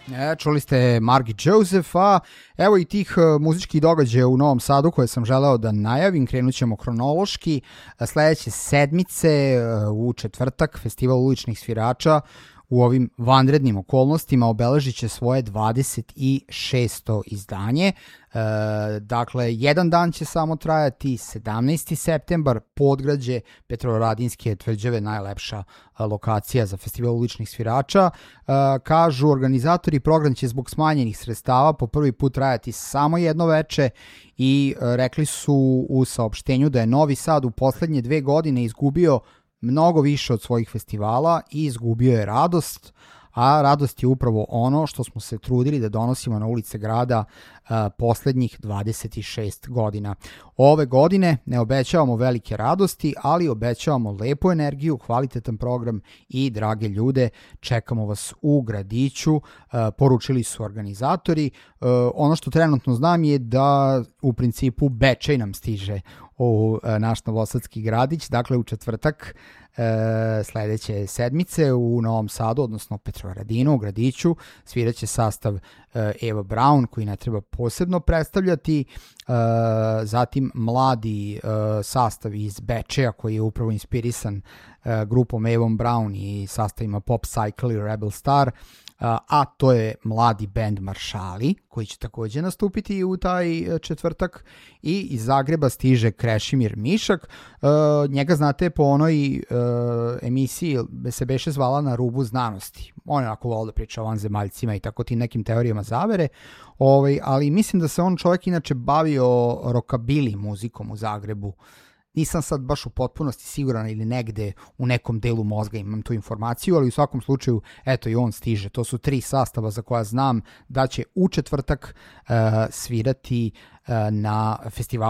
Čuli ste Margi Joseph, a evo i tih muzičkih događaja u Novom Sadu koje sam želeo da najavim. Krenut ćemo hronološki. Sledeće sedmice u četvrtak Festival uličnih svirača u ovim vanrednim okolnostima obeležit će svoje 26. izdanje. Dakle, jedan dan će samo trajati, 17. septembar, Podgrađe, Petrovaradinske tvrđave, najlepša lokacija za Festival uličnih svirača. Kažu organizatori, program će zbog smanjenih sredstava po prvi put trajati samo jedno veče i rekli su u saopštenju da je Novi Sad u poslednje 2 godine izgubio mnogo više od svojih festivala i izgubio je radost, a radost je upravo ono što smo se trudili da donosimo na ulice grada poslednjih 26 godina. Ove godine ne obećavamo velike radosti, ali obećavamo lepu energiju, kvalitetan program i drage ljude. Čekamo vas u gradiću, poručili su organizatori. Ono što trenutno znam je da u principu Bečej nam stiže u naš novosadski gradić, dakle u četvrtak sledeće sedmice u Novom Sadu, odnosno Petrovaradinu, u gradiću, sviraće sastav Eva Braun, koji ne treba posebno predstavljati, zatim mladi sastav iz Bečeja koji je upravo inspirisan grupom Evom Braun i sastavima Pop Cycle i Rebel Star, a to je mladi band Maršali koji će takođe nastupiti u taj četvrtak, i iz Zagreba stiže Krešimir Mišak. Njega znate po onoj emisiji se beše zvala Na rubu znanosti. On je onako volio da priča o vanzemaljcima i tako tim nekim teorijama zavere, ali mislim da se on čovjek inače bavio rockabilly muzikom u Zagrebu. Nisam sad baš u potpunosti siguran ili negde u nekom delu mozga imam tu informaciju, ali u svakom slučaju, eto i on stiže. To su 3 sastava za koja znam da će u četvrtak svirati na festivalu